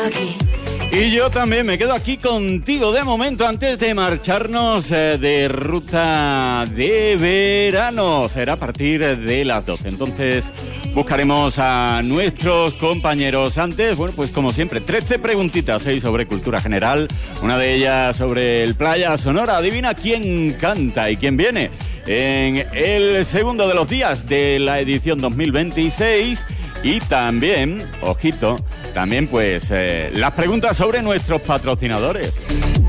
aquí. Y yo también me quedo aquí contigo de momento antes de marcharnos de ruta de verano. Será a partir de las 12. Entonces buscaremos a nuestros compañeros antes. Bueno, pues como siempre, 13 preguntitas, 6 sobre cultura general. Una de ellas sobre el Playa Sonora. Adivina quién canta y quién viene en el segundo de los días de la edición 2026. Y también, ojito, también pues las preguntas sobre nuestros patrocinadores.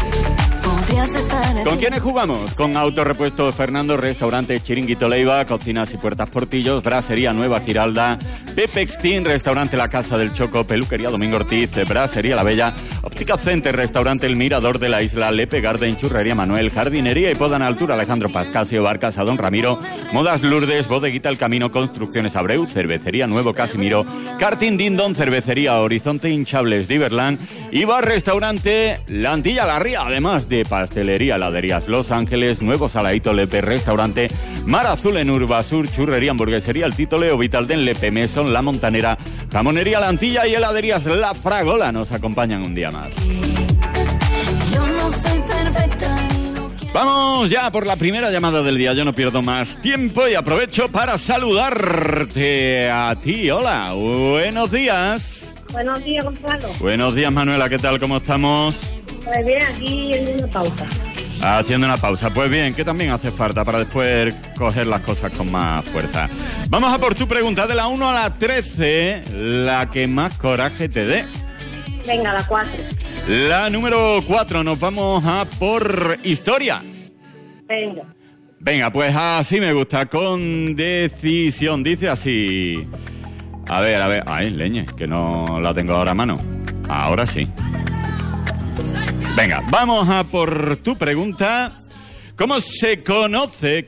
¿Con quiénes jugamos? Con Autorepuestos Fernando, Restaurante Chiringuito Leiva, Cocinas y Puertas Portillos, Brasería Nueva Giralda, Pepex Team, Restaurante La Casa del Choco, Peluquería Domingo Ortiz, Brasería La Bella, Óptica Center, Restaurante El Mirador de la Isla, Lepe Garden, Churrería Manuel, Jardinería y Poda en Altura, Alejandro Pascasio, Barcas, Don Ramiro, Modas Lourdes, Bodeguita El Camino, Construcciones Abreu, Cervecería Nuevo Casimiro, Karting Dindon, Cervecería Horizonte Hinchables, Diverland y Bar Restaurante La Antilla La Ría, además de Pastelería Heladerías Los Ángeles, Nuevo Saladito Lepe, Restaurante Mar Azul en Urbasur, Churrería Hamburguesería El Tito Leo, Vitalden Lepe, Mesón La Montanera, Jamonería La Antilla y Heladerías La Fragola nos acompañan un día más. Yo no soy perfecta. Vamos ya por la primera llamada del día. Yo no pierdo más tiempo y aprovecho para saludarte a ti. Hola, buenos días. Buenos días, Gonzalo. Buenos días, Manuela. ¿Qué tal? ¿Cómo estamos? Pues bien, aquí en una pausa. Haciendo una pausa. Pues bien, que también hace falta para después coger las cosas con más fuerza. Vamos a por tu pregunta de la 1 a la 13, la que más coraje te dé. Venga, la 4. La número 4, nos vamos a por historia. Venga. Venga, pues así me gusta, con decisión. Dice así. A ver. Ay, leñe, que no la tengo ahora a mano. Ahora sí. Venga, vamos a por tu pregunta. ¿Cómo se conoce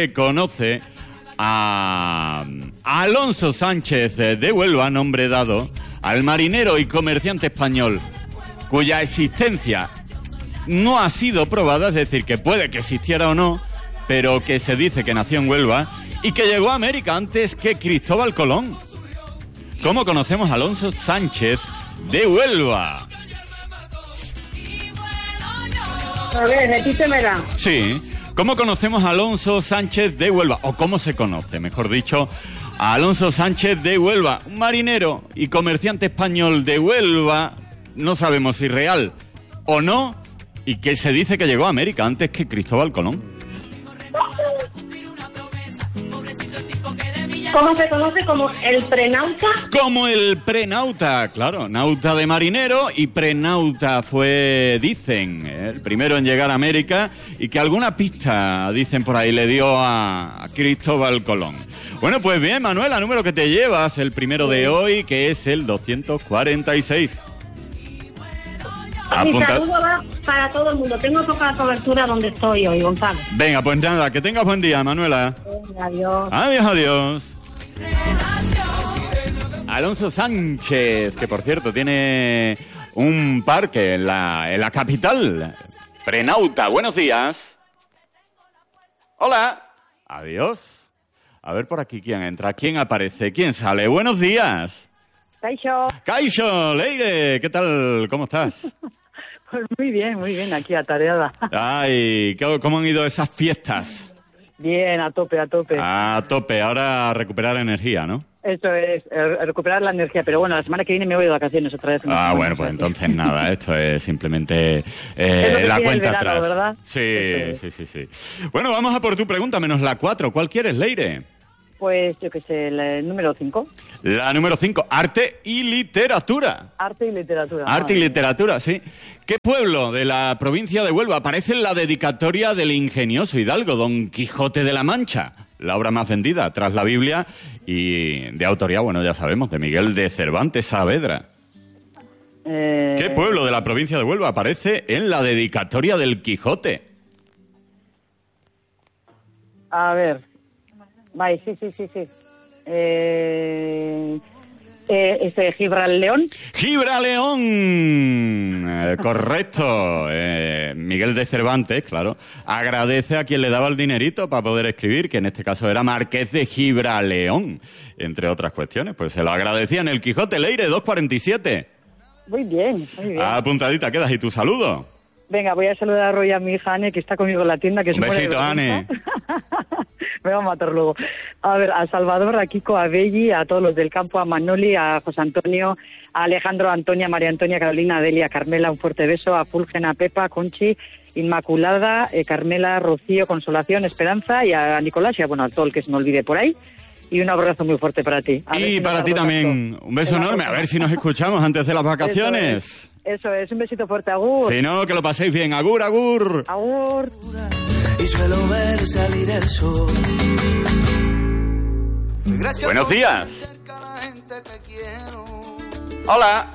a Alonso Sánchez de Huelva, nombre dado al marinero y comerciante español cuya existencia no ha sido probada, es decir, que puede que existiera o no, pero que se dice que nació en Huelva y que llegó a América antes que Cristóbal Colón? ¿Cómo conocemos a Alonso Sánchez de Huelva? A ver, repítemela. Sí. ¿Cómo conocemos a Alonso Sánchez de Huelva? O cómo se conoce, mejor dicho, a Alonso Sánchez de Huelva, un marinero y comerciante español de Huelva, no sabemos si real o no, y que se dice que llegó a América antes que Cristóbal Colón. ¿Cómo se conoce? ¿Como el prenauta? Como el prenauta, claro, nauta de marinero y prenauta fue, dicen, el primero en llegar a América y que alguna pista, dicen por ahí, le dio a Cristóbal Colón. Bueno, pues bien, Manuela, número que te llevas, el primero de hoy, que es el 246. Mi saludo va para todo el mundo. Tengo poca cobertura donde estoy hoy, Gonzalo. Venga, pues nada, que tengas buen día, Manuela. Venga, adiós. Adiós. Alonso Sánchez, que por cierto tiene un parque en la capital, Prenauta. Buenos días. Hola. Adiós. A ver por aquí quién entra, quién aparece, quién sale. Buenos días. Caixo, Leire, ¿qué tal? ¿Cómo estás? Pues muy bien, aquí atareada. Ay, ¿cómo han ido esas fiestas? Bien, a tope. A tope, ahora a recuperar energía, ¿no? Eso es, recuperar la energía, pero bueno, la semana que viene me voy de vacaciones otra vez. Bueno, pues entonces nada, esto es simplemente la cuenta verano, atrás. ¿Verdad? Sí. Bueno, vamos a por tu pregunta, menos la 4. ¿Cuál quieres, Leire? Pues yo qué sé, el número 5. La número 5, arte y literatura. Arte y literatura. Arte y literatura, sí. ¿Qué pueblo de la provincia de Huelva aparece en la dedicatoria del ingenioso hidalgo Don Quijote de la Mancha? La obra más vendida tras la Biblia y de autoría, bueno, ya sabemos, de Miguel de Cervantes Saavedra. ¿Qué pueblo de la provincia de Huelva aparece en la dedicatoria del Quijote? A ver. Vale, sí. Gibraleón. ¡Gibraleón! Correcto. Miguel de Cervantes, claro, agradece a quien le daba el dinerito para poder escribir, que en este caso era Marqués de Gibraleón, entre otras cuestiones. Pues se lo agradecía en el Quijote. Leire, 247. Muy bien, muy bien. Apuntadita quedas. ¿Y tu saludo? Venga, voy a saludar hoy a mi hija Ane, que está conmigo en la tienda. Que Un besito, Ane. Me va a matar luego. A ver, a Salvador, a Kiko, a Belli, a todos los del campo, a Manoli, a José Antonio, a Alejandro, a Antonia, María Antonia, Carolina, a Delia, a Carmela, un fuerte beso, a Fulgen, a Pepa, a Conchi, Inmaculada, Carmela, Rocío, Consolación, Esperanza y a Nicolás y a, bueno, a todo el que se me olvide por ahí. Y un abrazo muy fuerte para ti. Y para ti también. Un beso enorme. A ver si nos escuchamos antes de las vacaciones. Eso es. Un besito fuerte, agur. Si no, que lo paséis bien. Agur, agur. Agur. Y suelo ver salir el sol. Buenos días. Hola.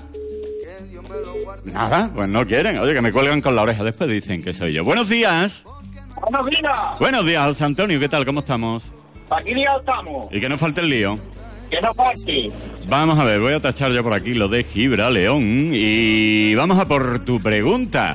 Nada, pues no quieren. Oye, que me cuelgan con la oreja. Después dicen que soy yo. Buenos días. Buenos días. Buenos días, José Antonio. ¿Qué tal? ¿Cómo estamos? Aquí ya estamos. Y que no falte el lío. Que no falte. Vamos a ver, voy a tachar yo por aquí lo de Gibraleón y vamos a por tu pregunta.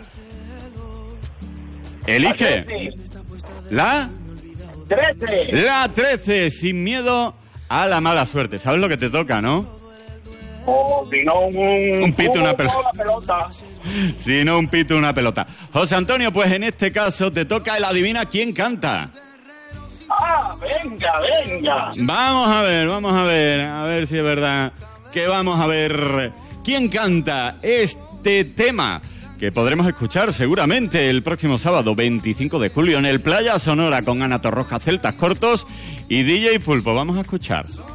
Elige. La 13. La 13, sin miedo a la mala suerte. ¿Sabes lo que te toca, no? O si no, un pito, una pelota. Si no, un pito, una pelota. José Antonio, pues en este caso te toca el adivina quién canta. Ah, venga. Vamos a ver si es verdad que vamos a ver quién canta este tema que podremos escuchar seguramente el próximo sábado 25 de julio en el Playa Sonora con Ana Torroja, Celtas Cortos y DJ Pulpo. Vamos a escuchar.